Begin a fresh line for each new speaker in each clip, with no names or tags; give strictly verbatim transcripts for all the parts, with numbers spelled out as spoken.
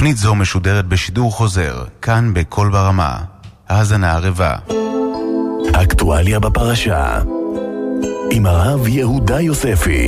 תוכנית זו משודרת בשידור חוזר, כאן בכל ברמה. האזנה ערבה.
אקטואליה בפרשה, עם הרב יהודה יוספי.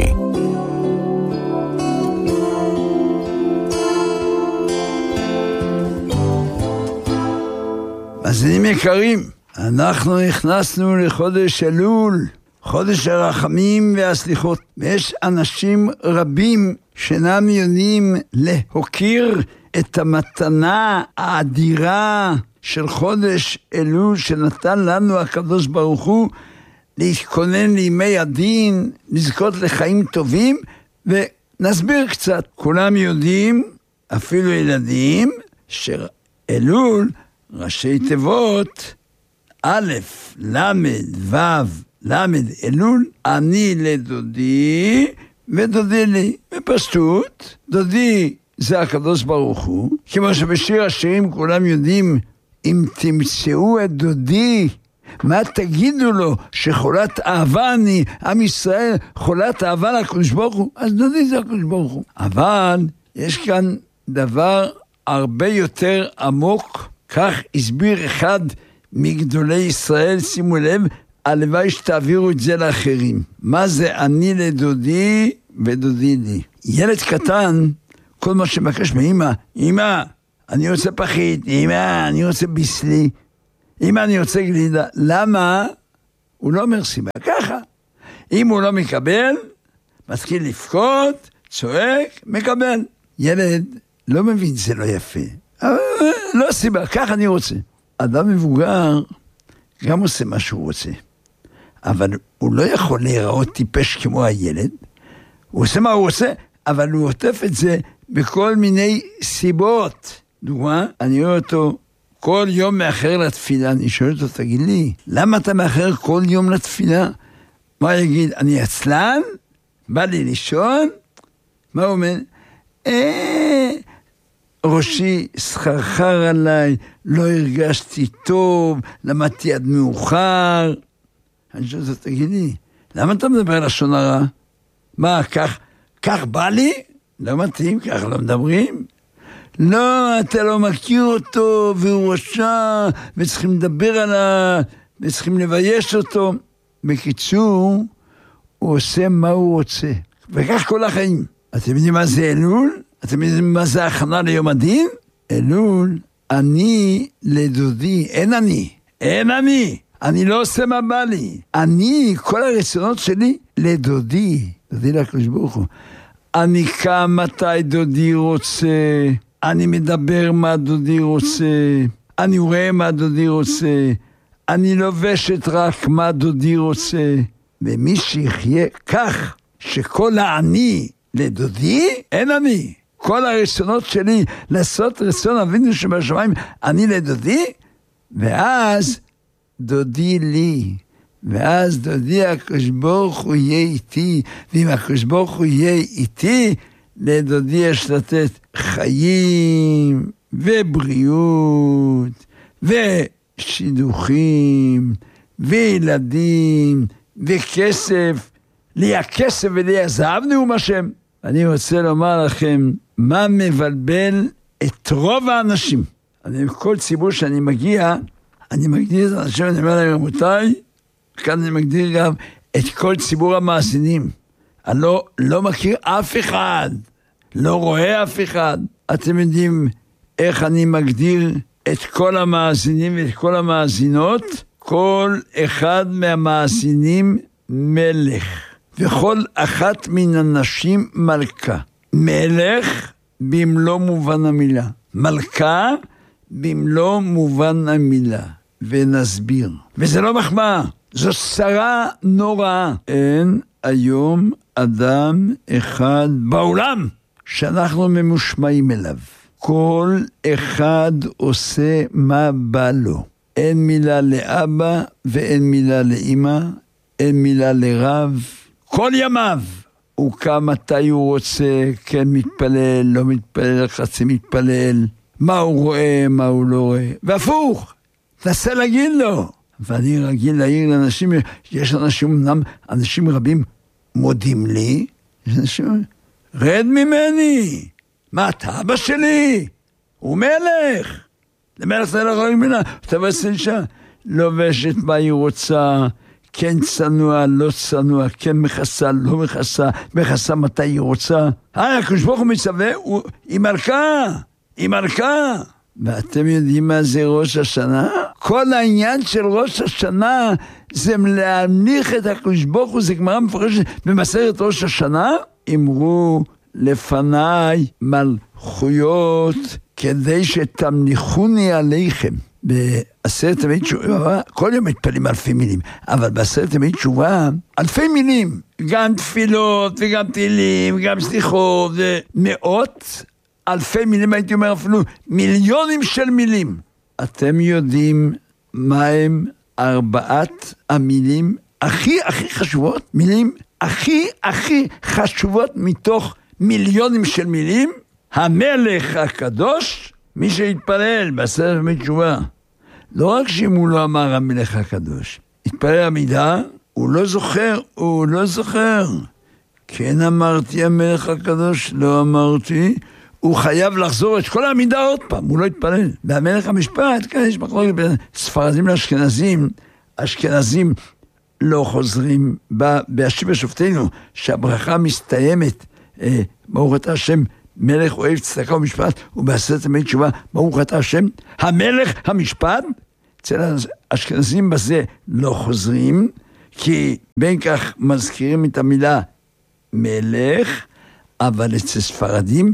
מאזינים יקרים, אנחנו נכנסנו לחודש אלול, חודש הרחמים והסליחות, ויש אנשים רבים שאינם יודעים להוקיר את המתנה האדירה של חודש אלול שנתן לנו הקדוש ברוך הוא להתכונן לימי הדין, לזכות לחיים טובים, ונסביר קצת. כולם יודעים, אפילו ילדים, שאלול ראשי תיבות א', למד, ו', למד, אלול, אני לדודי ודודי לי. בפשטות, דודי זה הקדוש ברוך הוא, כמו שבשיר השירים כולם יודעים, אם תמצאו את דודי, מה תגידו לו? שחולת אהבה אני, עם ישראל, חולת אהבה לקדוש ברוך הוא, אז דודי זה הקדוש ברוך הוא. אבל יש כאן דבר הרבה יותר עמוק, כך הסביר אחד מגדולי ישראל, שימו לב, הלוואי שתעבירו את זה לאחרים. מה זה אני לדודי ודודי לי? ילד קטן, כל מה שמבקש מאמא, אמא, אני רוצה פחית, אמא, אני רוצה ביסלי, אמא, אני רוצה גלידה. למה? הוא לא אומר סיבה, ככה. אם הוא לא מקבל, מתחיל לפקוד, צועק, מקבל. ילד לא מבין, זה לא יפה. אבל לא סיבה, ככה אני רוצה. אדם מבוגר גם עושה מה שהוא רוצה. אבל הוא לא יכול להיראות טיפש כמו הילד. הוא עושה מה הוא עושה, אבל הוא עוטף את זה בכל מיני סיבות. דוגמה, אני רואה אותו כל יום מאחר לתפילה. אני שואל אותו, תגיד לי, למה אתה מאחר כל יום לתפילה? מה יגיד? אני עצלן? בא לי לישון? מה הוא אומר? אה... ראשי סחרחר עליי, לא הרגשתי טוב, למדתי עד מאוחר. אני שואל אותו, תגיד לי, למה אתה מדבר לשון הרע? מה, כך, כך בא לי? לא מתאים, כך לא מדברים? לא, אתה לא מכיר אותו, והוא רשע, וצריכים לדבר עליו, וצריכים לבייש אותו. בקיצור, הוא עושה מה הוא רוצה. וכך כל החיים. אתם יודעים מה זה אלול? אתם יודעים מה זה הכנה ליום הדין? אלול, אני לדודי, אין אני, אין אני. אני לא עושה מה בא לי. אני, כל הרצונות שלי, לדודי, דודי לקדוש ברוך הוא. אני קם מתי דודי רוצה, אני מדבר מה דודי רוצה, אני רואה מה דודי רוצה, אני לובשת רק מה דודי רוצה. ומי שיחיה כך, שכל העני לדודי, אין אני. כל הרצונות שלי, לעשות רצון אבינו שבשמיים, אני לדודי, ואז דודי לי, ואז דודי הקדוש ברוך הוא יהיה איתי, ואם הקדוש ברוך הוא יהיה איתי, לדודי יש לתת חיים, ובריאות, ושידוכים, וילדים, וכסף, לי הכסף ולי הזהב נאום השם. אני רוצה לומר לכם, מה מבלבל את רוב האנשים? אני בכל ציבור שאני מגיע, אני מגדיר את האנשים, אני אומר להם, רבותיי, כאן אני מגדיר גם את כל ציבור המאזינים. אני לא, לא מכיר אף אחד, לא רואה אף אחד. אתם יודעים איך אני מגדיר את כל המאזינים ואת כל המאזינות? כל אחד מהמאזינים מלך. וכל אחת מן הנשים מלכה. מלך במלוא מובן המילה. מלכה במלוא מובן המילה. ונסביר. וזה לא מחמאה, זו שרה נוראה. אין היום אדם אחד בעולם שאנחנו ממושמעים אליו. כל אחד עושה מה בא לו. אין מילה לאבא ואין מילה לאמא, אין מילה לרב. כל ימיו הוא קם מתי הוא רוצה, כן מתפלל, לא מתפלל, חצי מתפלל, מה הוא רואה, מה הוא לא רואה, והפוך, תנסה להגיד לו. ואני רגיל להעיר לאנשים, יש אנשים, אנשים רבים מודים לי, יש אנשים, רד ממני, מה אתה אבא שלי? הוא מלך. למלך זה לא יכול להגמינה. תבש אישה, לובשת מה היא רוצה, כן צנוע, לא צנוע, כן מכסה, לא מכסה, מכסה מתי היא רוצה. אה, הקדוש ברוך הוא מצווה, היא מלכה, היא מלכה. ואתם יודעים מה זה ראש השנה? כל העניין של ראש השנה זה להמליך את הקדוש ברוך הוא, זה גמרא מפורשת במסכת ראש השנה. אמרו לפניי מלכויות כדי שתמליכוני עליכם. בעשרת ימי תשובה, כל יום מתפלים אלפי מילים, אבל בעשרת ימי תשובה, אלפי מילים, גם תפילות וגם תהילים, גם סליחות, מאות אלפי מילים, הייתי אומר אפילו מיליונים של מילים. אתם יודעים מה הם ארבעת המילים הכי הכי חשובות? מילים הכי הכי חשובות מתוך מיליונים של מילים? המלך הקדוש, מי שהתפלל בעשרת ימי תשובה, לא רק שאם הוא לא אמר המלך הקדוש, התפלל עמידה, הוא לא זוכר, הוא לא זוכר. כן אמרתי המלך הקדוש, לא אמרתי, הוא חייב לחזור את כל העמידה עוד פעם, הוא לא התפלל. והמלך המשפט, כאן יש מחלוקת בין ספרדים לאשכנזים, אשכנזים לא חוזרים, בהשיב שופטינו, שהברכה מסתיימת, אה, ברוך אתה השם, מלך אוהב צדקה ומשפט, ובעשרת ימי תשובה, ברוך אתה השם, המלך המשפט. אצל האשכנזים בזה לא חוזרים, כי בין כך מזכירים את המילה מלך, אבל אצל ספרדים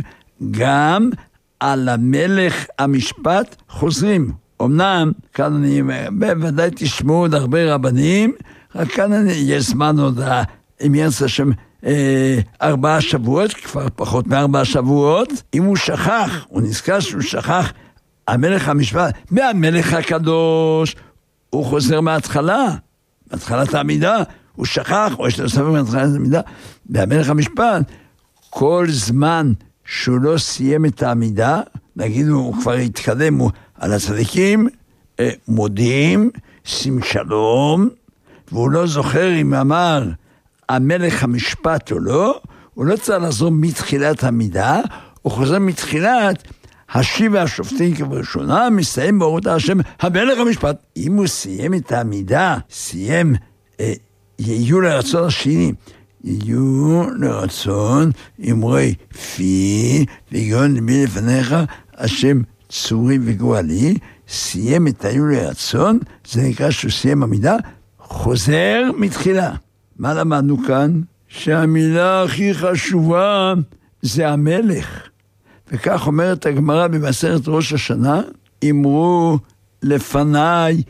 גם על המלך המשפט חוזרים. אמנם, כאן אני בוודאי תשמעו עוד הרבה רבנים, רק כאן אני, יש זמן עוד, אם ירצה השם, אה, ארבעה שבועות, כבר פחות מארבעה שבועות, אם הוא שכח, הוא נזכר שהוא שכח, המלך המשפט, מהמלך הקדוש, הוא חוזר מההתחלה, מהתחלת העמידה, הוא שכח, או יש לו ספר מהתחלת העמידה, והמלך המשפט, כל זמן שהוא לא סיים את העמידה, נגיד הוא כבר התקדם הוא, על הצדיקים, אה, מודים, שים שלום, והוא לא זוכר אם אמר המלך המשפט או לא, הוא לא צריך לחזור מתחילת העמידה, הוא חוזר מתחילת השיב והשופטים כבראשונה, מסיים ברוך אתה השם, המלך המשפט. אם הוא סיים את העמידה, סיים, אה, יהיו לרצון השני, יהיו לרצון אמרי פי, ויגון ליבי לפניך, השם צורי וגואלי, סיים את היו לרצון, זה נקרא שהוא סיים עמידה, חוזר מתחילה. מה למדנו כאן? שהמילה הכי חשובה זה המלך. וכך אומרת הגמרא במסכת ראש השנה, אמרו לפניי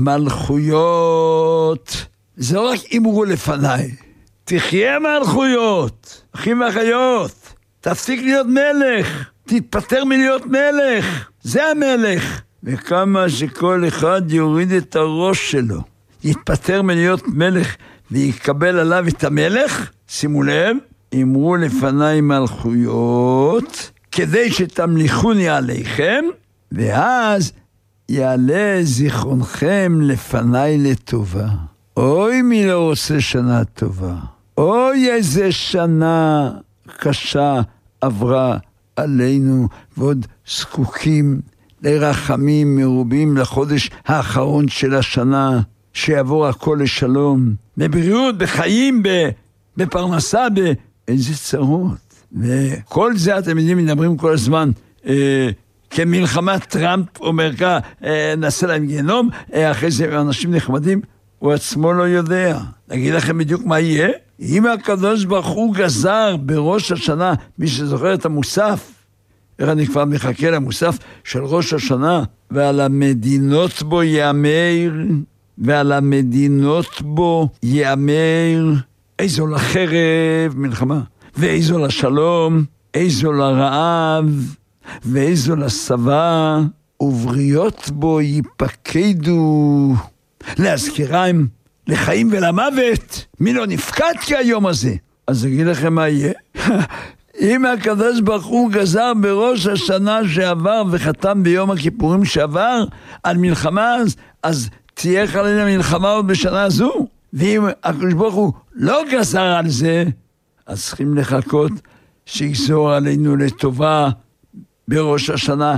מלכויות. זה לא רק אמרו לפניי, תחיה מלכויות, אחים ואחיות, תפסיק להיות מלך, תתפטר מלהיות מלך, זה המלך. וכמה שכל אחד יוריד את הראש שלו, יתפטר מלהיות מלך, ויקבל עליו את המלך, שימו לב, אמרו לפניי מלכויות, כדי שתמליכוני עליכם, ואז יעלה זיכרונכם לפניי לטובה. אוי מי לא רוצה שנה טובה, אוי איזה שנה קשה עברה עלינו, ועוד זקוקים לרחמים מרובים לחודש האחרון של השנה, שיעבור הכל לשלום, בבריאות, בחיים, בפרנסה, באיזה צרות. וכל זה אתם יודעים, מדברים כל הזמן, אה, כמלחמת טראמפ אומר כך, אה, נעשה להם גיהנום, אה, אחרי זה אנשים נחמדים, הוא עצמו לא יודע. נגיד לכם בדיוק מה יהיה? אם הקדוש ברוך הוא גזר בראש השנה, מי שזוכר את המוסף, איך אני כבר מחכה למוסף של ראש השנה, ועל המדינות בו יאמר, ועל המדינות בו יאמר, איזו לחרב, מלחמה, ואיזו לשלום, איזו לרעב, ואיזו לשבע, ובריות בו ייפקדו, להזכירם, לחיים ולמוות. מי לא נפקד כהיום הזה? אז אגיד לכם מה יהיה? אם הקדוש ברוך הוא גזר בראש השנה שעבר וחתם ביום הכיפורים שעבר על מלחמה, אז תהיה חלילה מלחמה עוד בשנה זו. ואם הקדוש ברוך הוא לא גזר על זה, אז צריכים לחכות שיגזור עלינו לטובה בראש השנה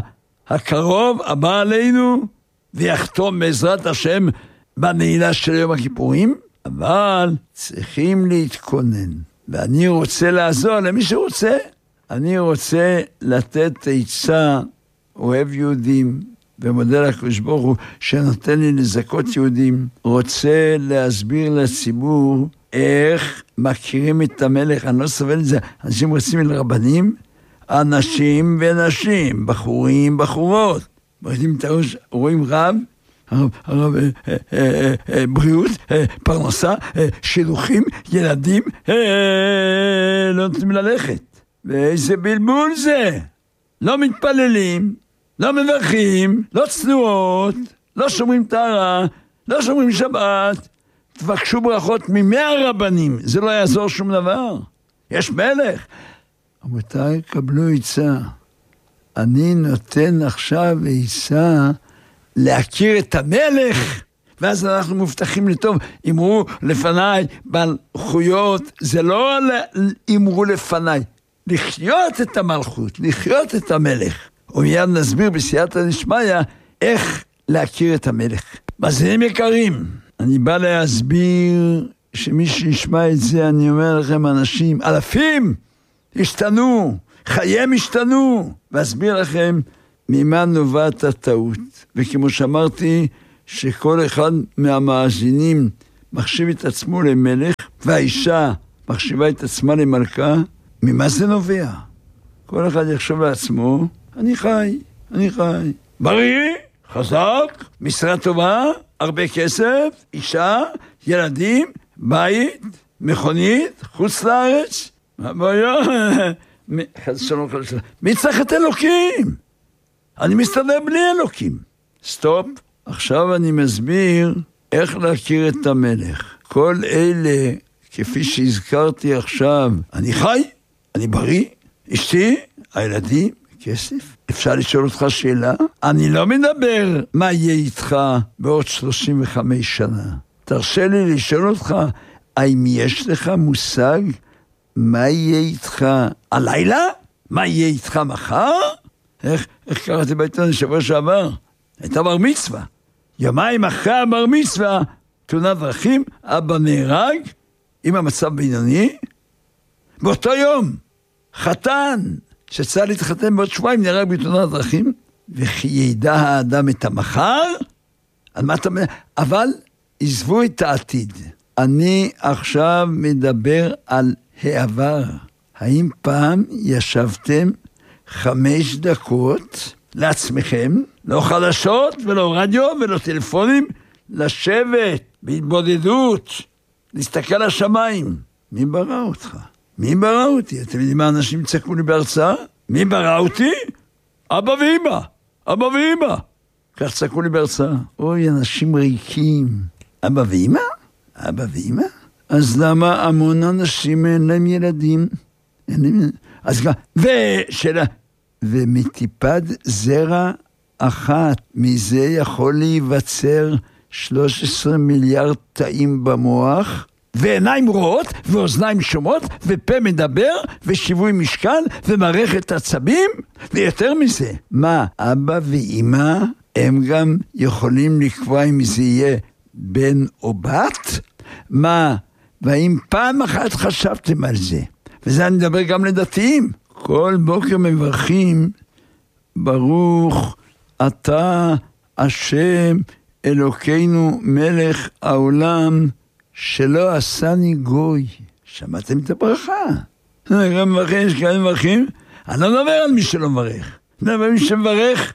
הקרוב הבא עלינו, ויחתום בעזרת השם בנעילה של יום הכיפורים, אבל צריכים להתכונן. ואני רוצה לעזור למי שרוצה. אני רוצה לתת עצה, אוהב יהודים, ומודה לקדוש ברוך הוא שנותן לי לזכות יהודים, רוצה להסביר לציבור איך מכירים את המלך. אני לא סובל את זה. אנשים רוצים אל רבנים, אנשים ונשים, בחורים, בחורות. רואים רב, הרב, הרב, אה, אה, אה, אה, בריאות, אה, פרנסה, אה, שילוחים, ילדים, אה, לא נותנים ללכת. ואיזה בלבול זה. לא מתפללים, לא מברכים, לא צנועות, לא שומרים טהרה, לא שומרים שבת. תבקשו ברכות ממאה רבנים, זה לא יעזור שום דבר. יש מלך. רבותיי, קבלו עצה. אני נותן עכשיו עצה להכיר את המלך, ואז אנחנו מובטחים לטוב. אמרו לפניי בעל חויות, זה לא אמרו לפניי, לחיות את המלכות, לחיות את המלך. ומיד נסביר בסייעתא דשמיא איך להכיר את המלך. מאזינים יקרים, אני בא להסביר שמי שישמע את זה, אני אומר לכם, אנשים, אלפים, השתנו, חייהם השתנו, ואסביר לכם ממה נובעת הטעות. וכמו שאמרתי, שכל אחד מהמאזינים מחשיב את עצמו למלך, והאישה מחשיבה את עצמה למלכה, ממה זה נובע? כל אחד יחשוב לעצמו, אני חי, אני חי. בריא, חזק, משרה טובה, הרבה כסף, אישה, ילדים, בית, מכונית, חוץ לארץ. מה בעיה? חס שלום, חס שלום. מי צריך את אלוקים? אני מסתדר בלי אלוקים. סטופ. עכשיו אני מסביר איך להכיר את המלך. כל אלה, כפי שהזכרתי עכשיו, אני חי, אני בריא, אשתי, הילדים, כסף. אפשר לשאול אותך שאלה? אני לא מדבר מה יהיה איתך בעוד שלושים וחמש שנה. תרשה לי לשאול אותך, האם יש לך מושג מה יהיה איתך הלילה? מה יהיה איתך מחר? איך, איך קראתי בעיתון שבוע שעבר? הייתה בר מצווה. יומיים אחרי הבר מצווה, תאונת דרכים, אבא נהרג, עם המצב בינוני. באותו יום, חתן, שצריך להתחתן בעוד שבועיים, נהרג בתאונת דרכים, וכי ידע האדם את המחר, על מה אתה... אבל עזבו את העתיד. אני עכשיו מדבר על העבר. האם פעם ישבתם חמש דקות לעצמכם, לא חדשות ולא רדיו ולא טלפונים, לשבת בהתבודדות, להסתכל לשמיים? מי ברא אותך? מי ברא אותי? אתם יודעים מה אנשים צעקו לי בהרצאה? מי ברא אותי? אבא ואמא, אבא ואמא. כך צעקו לי בהרצאה. אוי, אנשים ריקים. אבא ואמא? אבא ואמא? אז למה המון אנשים אין להם ילדים? אין להם ילדים. אז גם, ושאלה, ומטיפת זרע אחת, מזה יכול להיווצר שלוש עשרה מיליארד תאים במוח, ועיניים רואות, ואוזניים שומעות, ופה מדבר, ושיווי משקל, ומערכת עצבים, ויותר מזה. מה, אבא ואמא, הם גם יכולים לקבוע אם זה יהיה בן או בת? מה, והאם פעם אחת חשבתם על זה? וזה אני מדבר גם לדתיים. כל בוקר מברכים, ברוך אתה השם אלוקינו מלך העולם, שלא עשני גוי. שמעתם את הברכה? גם מברכים, יש כאלה מברכים. אני לא מדבר על מי שלא מברך. אני מדבר על מי שמברך,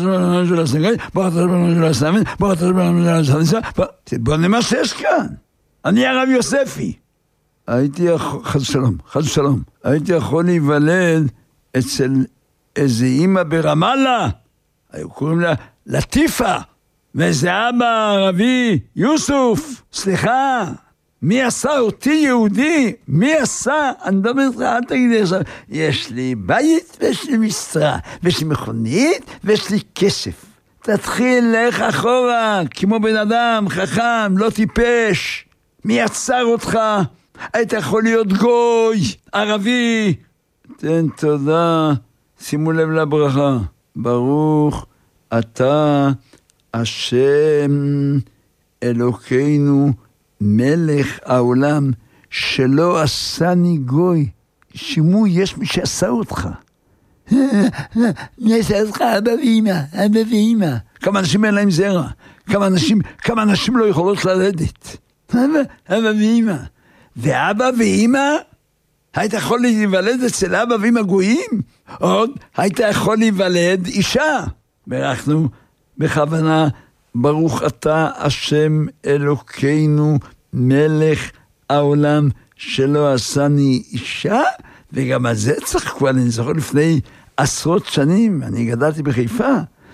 בוא נמשש כאן. אני הרב יוספי. הייתי, חד שלום, חד שלום. הייתי יכול להיוולד אצל איזה אמא ברמאללה. היו קוראים לה לטיפה. ואיזה אבא ערבי, יוסוף. סליחה, מי עשה אותי יהודי? מי עשה? אני מדבר איתך, אל תגידי עכשיו. יש לי בית ויש לי משרה, ויש לי מכונית ויש לי כסף. תתחיל לך אחורה, כמו בן אדם, חכם, לא טיפש. מי עצר אותך? היית יכול להיות גוי, ערבי. תן תודה, שימו לב לברכה. ברוך אתה השם אלוקינו מלך העולם שלא עשני גוי. שימו, יש מי שעשה אותך. מי עשה אותך? אבא ואמא, אבא ואמא. כמה אנשים אין להם זרע, כמה אנשים, כמה אנשים לא יכולות ללדת. אבא, אבא ואמא. ואבא ואמא, היית יכול להיוולד אצל אבא ואמא גויים? עוד, היית יכול להיוולד אישה. ואנחנו בכוונה, ברוך אתה השם אלוקינו מלך העולם שלא עשני אישה, וגם על זה צחקו, אני זוכר לפני עשרות שנים, אני גדלתי בחיפה,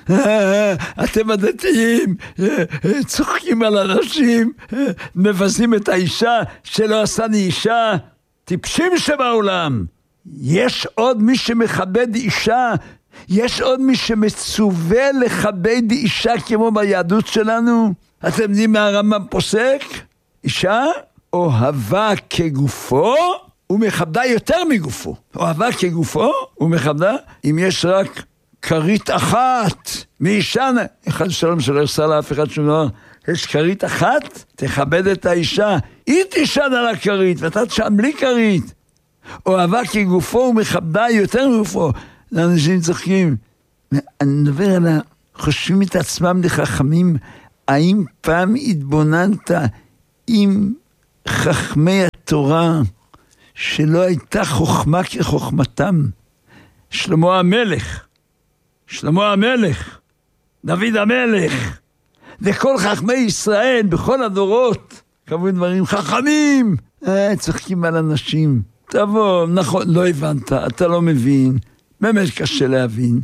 אתם הדתיים צוחקים על אנשים, מבזים את האישה שלא עשני אישה, טיפשים שבעולם. יש עוד מי שמכבד אישה, יש עוד מי שמצווה לכבד אישה כמו ביהדות שלנו. אתם יודעים מה הרמב"ם פוסק? אישה אוהבה כגופו ומכבדה יותר מגופו. אוהבה כגופו ומכבדה אם יש רק כרית אחת מאישה, אחד שלום שלא יחסר לאף אחד שום דבר, יש כרית אחת, תכבד את האישה, היא תישן על הכרית ואתה תשן בלי כרית. אוהבה כגופו ומכבדה יותר מגופו. לאנשים צוחקים. אני מדבר על חושבים את עצמם לחכמים, האם פעם התבוננת עם חכמי התורה שלא הייתה חוכמה כחוכמתם? שלמה המלך, שלמה המלך, דוד המלך, וכל חכמי ישראל בכל הדורות, קבעו דברים חכמים, אה, צוחקים על אנשים. תבוא, נכון, לא הבנת, אתה לא מבין, באמת קשה להבין.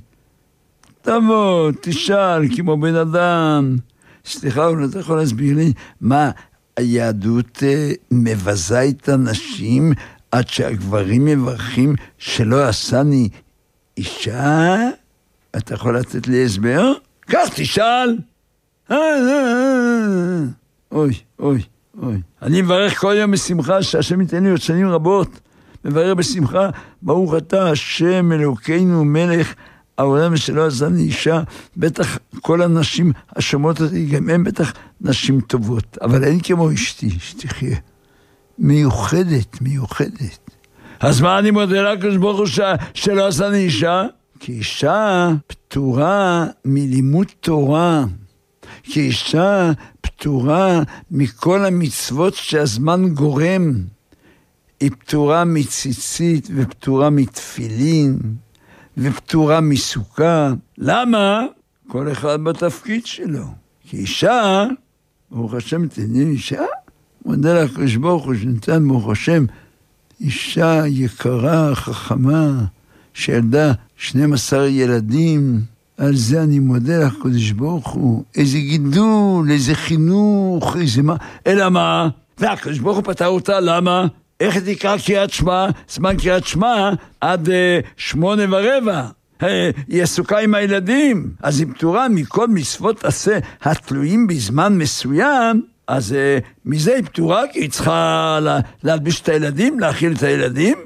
תבוא, תשאל כמו בן אדם. סליחה, אולי אתה יכול להסביר לי מה היהדות אה, מבזה את הנשים עד שהגברים מברכים שלא עשני אישה? אתה יכול לתת לי הסבר? כך תשאל. אה, אה, אה. אוי, אוי, אוי. אני מברך כל יום בשמחה שהשם ייתן לי עוד שנים רבות. מברך בשמחה, ברוך אתה השם אלוקינו מלך העולם שלא עשני אישה. בטח כל הנשים השומעות אותי, גם הם בטח נשים טובות, אבל אין כמו אשתי, שתחיה. מיוחדת, מיוחדת. אז מה אני מודה לקדוש ברוך הוא שלא עשני אישה? כי אישה פטורה מלימוד תורה. כי אישה פטורה מכל המצוות שהזמן גורם. היא פטורה מציצית ופטורה מתפילין ופטורה מסוכה. למה? כל אחד בתפקיד שלו. כי אישה, ברוך השם תהני אישה, מודה לקדוש ברוך הוא שנתן ברוך השם אישה יקרה, חכמה, שילדה שנים עשר ילדים. על זה אני מודה לקדוש ברוך הוא. איזה גידול, איזה חינוך, איזה מה, אלא מה? והקדוש ברוך הוא פתר אותה, למה? איך תקרא קריאת שמע? זמן קריאת שמע עד אה, שמונה ורבע. אה, היא עסוקה עם הילדים. אז היא פטורה מכל מצוות עשה התלויים בזמן מסוים. אז אה, מזה היא פטורה, כי היא צריכה לה, להלביש את הילדים, להאכיל את הילדים.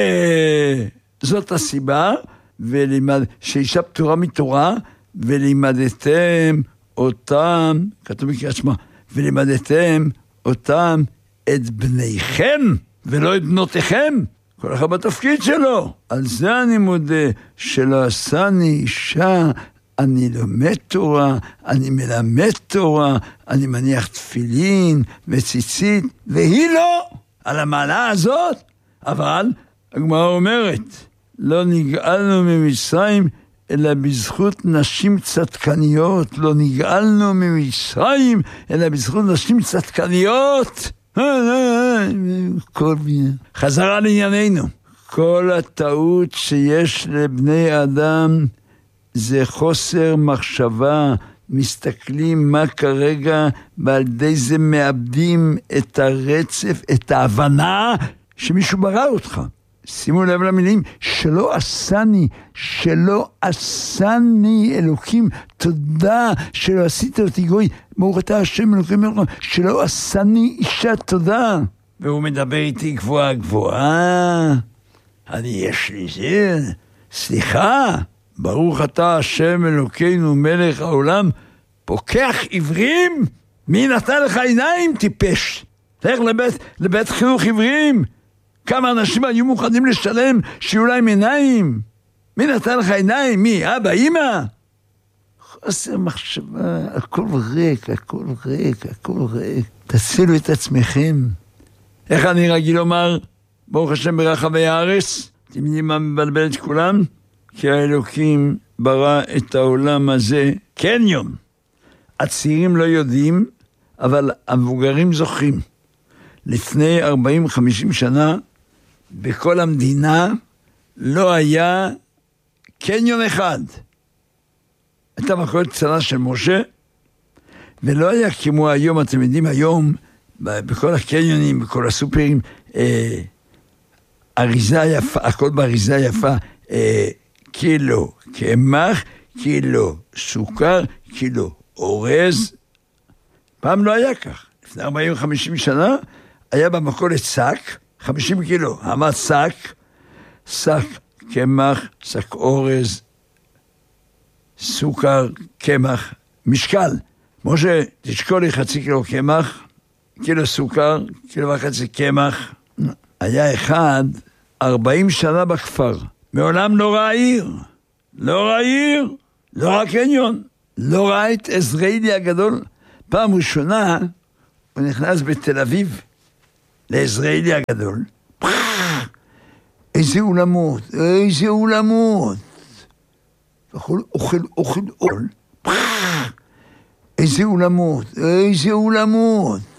וזאת הסיבה, ולימד, שאישה פטורה מתורה, ולימדתם אותם, כתוב בקריאת שמע, ולימדתם אותם את בניכם, ולא את בנותיכם, כל אחד בתפקיד שלו. על זה אני מודה, שלא עשני אישה, אני לומד תורה, אני מלמד תורה, אני מניח תפילין וציצית, והיא לא, על המעלה הזאת. אבל הגמרא אומרת, לא נגאלנו ממצרים, אלא בזכות נשים צדקניות. לא נגאלנו ממצרים, אלא בזכות נשים צדקניות. חזרה לענייננו. כל הטעות שיש לבני אדם זה חוסר מחשבה. מסתכלים מה כרגע, ועל די זה מאבדים את הרצף, את ההבנה שמישהו ברא אותך. שימו לב למילים, שלא עשני, שלא עשני אלוקים, תודה שלא עשית אותי גוי, ברוך אתה השם אלוקים אלוקים, שלא עשני אישה, תודה. והוא מדבר איתי גבוהה גבוהה, אני יש לי זה, סליחה, ברוך אתה השם אלוקינו מלך העולם, פוקח עיוורים, מי נתן לך עיניים טיפש? תלך לבית, לבית חינוך עיוורים, כמה אנשים היו מוכנים לשלם שיהיו להם עיניים? מי נתן לך עיניים? מי? אבא, אמא? חוסר מחשבה, הכל ריק, הכל ריק, הכל ריק. תצילו את עצמכם. איך אני רגיל לומר, ברוך השם ברחבי הארץ, אתם יודעים מה מבלבל את כולם? כי האלוקים ברא את העולם הזה קניון. הצעירים לא יודעים, אבל המבוגרים זוכרים. לפני ארבעים חמישים שנה, בכל המדינה לא היה קניון אחד. הייתה מכולת קטנה של משה, ולא היה כמו היום, אתם יודעים, היום, בכל הקניונים, בכל הסופרים, אה, אריזה יפה, הכל באריזה יפה, אה, קילו קמח, קילו סוכר, קילו אורז. פעם לא היה כך. לפני ארבעים חמישים שנה, היה במכולת שק, חמישים קילו, עמד שק, שק קמח, שק אורז, סוכר, קמח, משקל. משה, תשקול לי חצי קילו קמח, קילו סוכר, קילו וחצי קמח. היה אחד, ארבעים שנה בכפר. מעולם לא ראה עיר. לא ראה עיר, לא ראה קניון. לא ראה את עזריאלי הגדול. פעם ראשונה, הוא נכנס בתל אביב, לעזריאלי הגדול. איזה אולמות, איזה אולמות. אוכל, אוכל, אוכל, אוכל. איזה אולמות, איזה אולמות.